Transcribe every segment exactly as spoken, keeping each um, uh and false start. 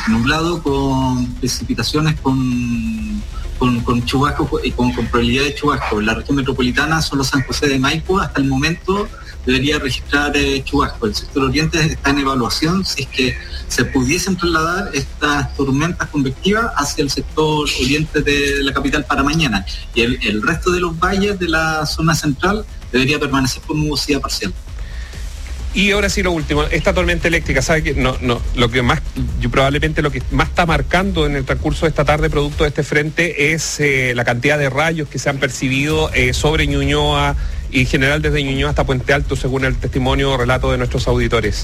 nublado con precipitaciones con, con, con chubasco y con, con probabilidad de chubasco. En la región metropolitana, solo San José de Maipo hasta el momento debería registrar eh, chubasco. El sector oriente está en evaluación si es que se pudiesen trasladar estas tormentas convectivas hacia el sector oriente de la capital para mañana. Y el, el resto de los valles de la zona central debería permanecer con nubosidad parcial. Y ahora sí lo último, esta tormenta eléctrica, ¿sabe qué? No, no, lo que más, yo probablemente lo que más está marcando en el transcurso de esta tarde, producto de este frente, es eh, la cantidad de rayos que se han percibido eh, sobre Ñuñoa y en general desde Ñuñoa hasta Puente Alto, según el testimonio o relato de nuestros auditores.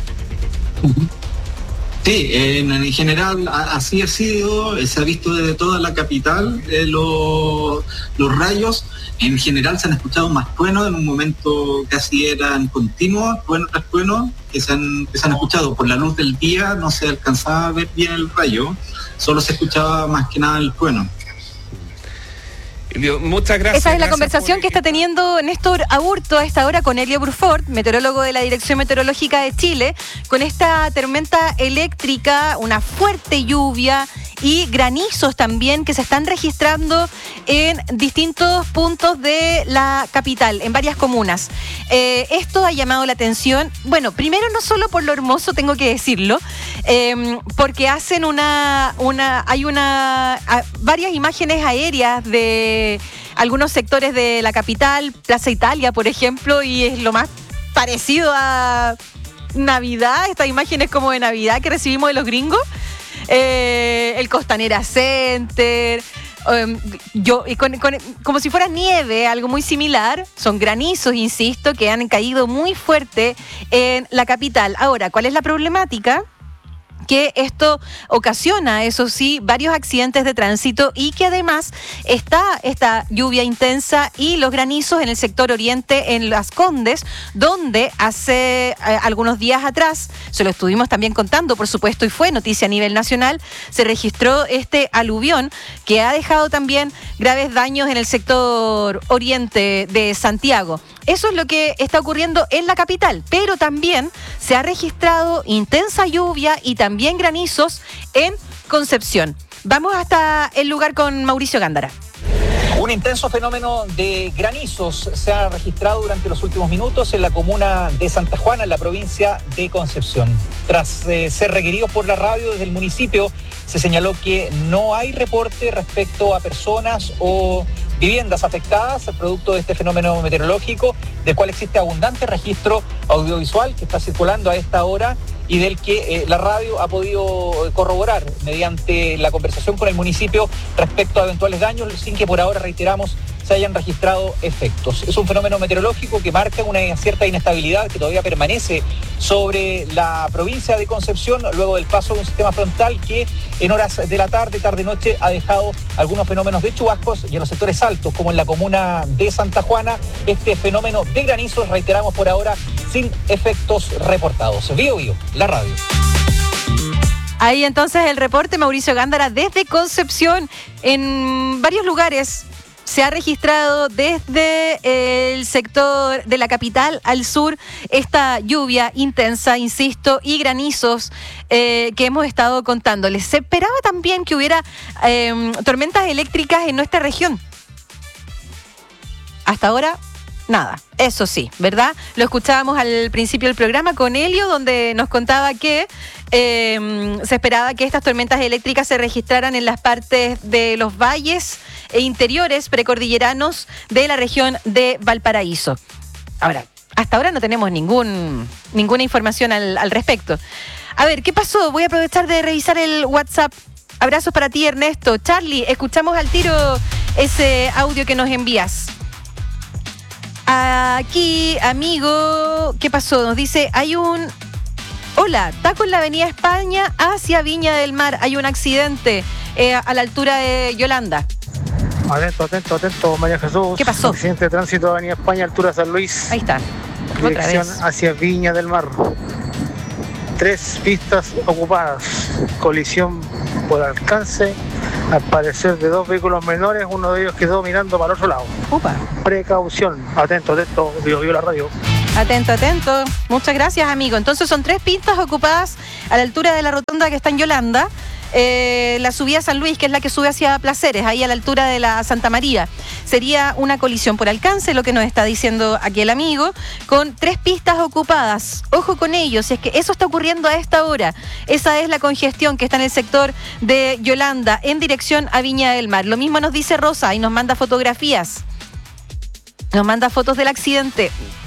Sí, en, en general a, así ha sido, se ha visto desde toda la capital eh, lo, los rayos. En general se han escuchado más truenos, en un momento casi eran continuos, truenos tras truenos, que se han, que se han escuchado. Por la luz del día no se alcanzaba a ver bien el rayo, solo se escuchaba más que nada el trueno. Muchas gracias. Esa es la gracias conversación por... que está teniendo Néstor Aburto a esta hora con Elio Brufort, meteorólogo de la Dirección Meteorológica de Chile, con esta tormenta eléctrica, una fuerte lluvia y granizos también que se están registrando en distintos puntos de la capital, en varias comunas. Eh, esto ha llamado la atención, bueno, primero no solo por lo hermoso, tengo que decirlo, eh, porque hacen una, una hay una a, varias imágenes aéreas de algunos sectores de la capital, Plaza Italia, por ejemplo, y es lo más parecido a Navidad, estas imágenes como de Navidad que recibimos de los gringos. Eh, el Costanera Center, um, yo, con, con, como si fuera nieve, algo muy similar. Son granizos, insisto, que han caído muy fuerte en la capital. Ahora, ¿cuál es la problemática? Que esto ocasiona, eso sí, varios accidentes de tránsito y que además está esta lluvia intensa y los granizos en el sector oriente, en Las Condes, donde hace eh, algunos días atrás, se lo estuvimos también contando, por supuesto, y fue noticia a nivel nacional, se registró este aluvión que ha dejado también graves daños en el sector oriente de Santiago. Eso es lo que está ocurriendo en la capital, pero también se ha registrado intensa lluvia y también granizos en Concepción. Vamos hasta el lugar con Mauricio Gándara. Un intenso fenómeno de granizos se ha registrado durante los últimos minutos en la comuna de Santa Juana, en la provincia de Concepción. Tras eh, ser requeridos por la radio desde el municipio, se señaló que no hay reporte respecto a personas o viviendas afectadas, producto de este fenómeno meteorológico, del cual existe abundante registro audiovisual que está circulando a esta hora y del que eh, la radio ha podido corroborar mediante la conversación con el municipio respecto a eventuales daños, sin que por ahora, reiteramos, se hayan registrado efectos. Es un fenómeno meteorológico que marca una cierta inestabilidad que todavía permanece sobre la provincia de Concepción luego del paso de un sistema frontal que en horas de la tarde, tarde-noche, ha dejado algunos fenómenos de chubascos y en los sectores altos, como en la comuna de Santa Juana, este fenómeno de granizos, reiteramos por ahora, sin efectos reportados. Bío Bío, la radio. Ahí entonces el reporte, Mauricio Gándara, desde Concepción. En varios lugares se ha registrado desde el sector de la capital al sur esta lluvia intensa, insisto, y granizos eh, que hemos estado contándoles. Se esperaba también que hubiera eh, tormentas eléctricas en nuestra región. Hasta ahora, nada. Eso sí, ¿verdad? Lo escuchábamos al principio del programa con Elio, donde nos contaba que eh, se esperaba que estas tormentas eléctricas se registraran en las partes de los valles e interiores precordilleranos de la región de Valparaíso. Ahora, hasta ahora no tenemos ningún, ninguna información al, al respecto. A ver, ¿qué pasó? Voy a aprovechar de revisar el WhatsApp. Abrazos para ti, Ernesto. Charlie, escuchamos al tiro ese audio que nos envías. Aquí, amigo, ¿qué pasó? Nos dice, hay un... Hola, taco en la avenida España hacia Viña del Mar. Hay un accidente eh, a la altura de Yolanda. Atento, atento, atento, María Jesús. ¿Qué pasó? Accidente de tránsito de avenida España, altura San Luis. Ahí está. Otra Dirección vez. hacia Viña del Mar. Tres pistas ocupadas. Colisión por alcance, al parecer de dos vehículos menores, uno de ellos quedó mirando para el otro lado. Opa. Precaución, atento, atento, vivo, vivo la radio. Atento, atento. Muchas gracias, amigo. Entonces son tres pistas ocupadas a la altura de la rotonda que está en Yolanda. Eh, la subida a San Luis, que es la que sube hacia Placeres, ahí a la altura de la Santa María. Sería una colisión por alcance, lo que nos está diciendo aquí el amigo, con tres pistas ocupadas. Ojo con ello, si es que eso está ocurriendo a esta hora. Esa es la congestión que está en el sector de Yolanda, en dirección a Viña del Mar. Lo mismo nos dice Rosa y nos manda fotografías. Nos manda fotos del accidente.